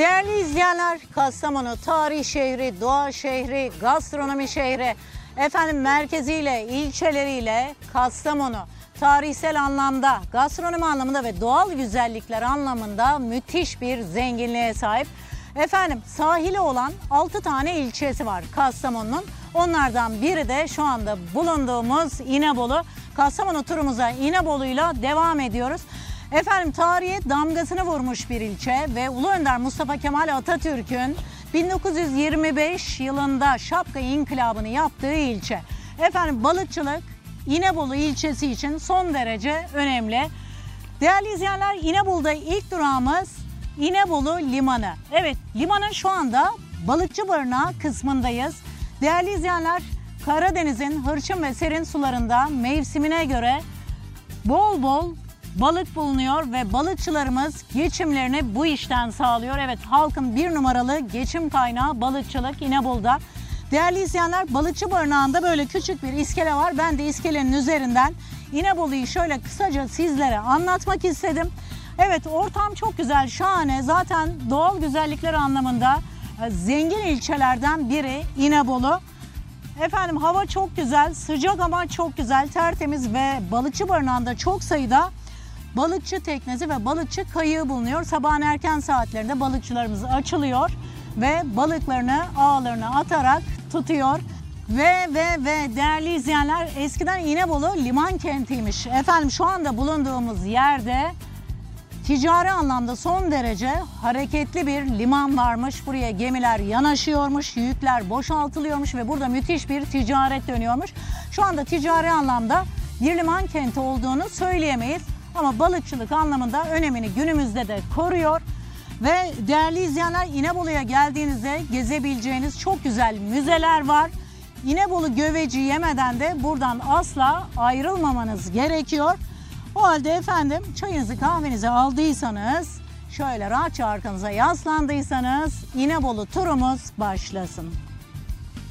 Değerli izleyenler, Kastamonu tarih şehri, doğa şehri, gastronomi şehri, merkeziyle, ilçeleriyle Kastamonu tarihsel anlamda, gastronomi anlamında ve doğal güzellikler anlamında müthiş bir zenginliğe sahip. Sahili olan 6 tane ilçesi var Kastamonu'nun. Onlardan biri de şu anda bulunduğumuz İnebolu. Kastamonu turumuza İnebolu'yla devam ediyoruz. Tarihe damgasını vurmuş bir ilçe ve Ulu Önder Mustafa Kemal Atatürk'ün 1925 yılında Şapka İnkılabı'nı yaptığı ilçe. Balıkçılık İnebolu ilçesi için son derece önemli. Değerli izleyenler, İnebolu'da ilk durağımız İnebolu Limanı. Evet, limanın şu anda balıkçı barınağı kısmındayız. Değerli izleyenler, Karadeniz'in hırçın ve serin sularında mevsimine göre bol bol balık bulunuyor ve balıkçılarımız geçimlerini bu işten sağlıyor. Evet, halkın bir numaralı geçim kaynağı balıkçılık İnebolu'da. Değerli izleyenler, balıkçı barınağında böyle küçük bir iskele var. Ben de iskelenin üzerinden İnebolu'yu şöyle kısaca sizlere anlatmak istedim. Evet, ortam çok güzel, şahane. Zaten doğal güzellikler anlamında zengin ilçelerden biri İnebolu. Hava çok güzel, sıcak ama çok güzel, tertemiz ve balıkçı barınağında çok sayıda balıkçı teknesi ve balıkçı kayığı bulunuyor. Sabahın erken saatlerinde balıkçılarımız açılıyor ve balıklarını ağlarına atarak tutuyor. Ve değerli izleyenler, eskiden İnebolu liman kentiymiş. Şu anda bulunduğumuz yerde ticari anlamda son derece hareketli bir liman varmış. Buraya gemiler yanaşıyormuş, yükler boşaltılıyormuş ve burada müthiş bir ticaret dönüyormuş. Şu anda ticari anlamda bir liman kenti olduğunu söyleyemeyiz. Ama balıkçılık anlamında önemini günümüzde de koruyor. Ve değerli izleyenler, İnebolu'ya geldiğinizde gezebileceğiniz çok güzel müzeler var. İnebolu göveci yemeden de buradan asla ayrılmamanız gerekiyor. O halde çayınızı kahvenizi aldıysanız, şöyle rahatça arkanıza yaslandıysanız İnebolu turumuz başlasın.